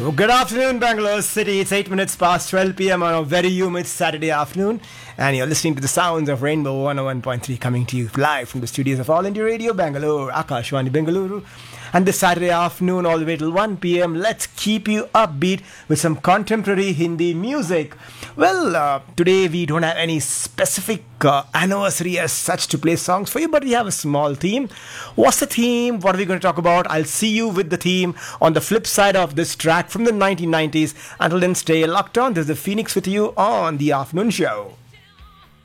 Good afternoon, Bangalore City. It's 8 minutes past 12 p.m. on a very humid Saturday afternoon. And you're listening to the sounds of Rainbow 101.3 coming to you live from the studios of All India Radio, Bangalore, Akashwani, Bengaluru. And this Saturday afternoon, all the way till 1 p.m., let's keep you upbeat with some contemporary Hindi music. Well, today we don't have any specific anniversary as such to play songs for you, but we have a small theme. What's the theme? What are we going to talk about? I'll see you with the theme on the flip side of this track from the 1990s. Until then, stay locked on. There's the Phoenix with you on the afternoon show.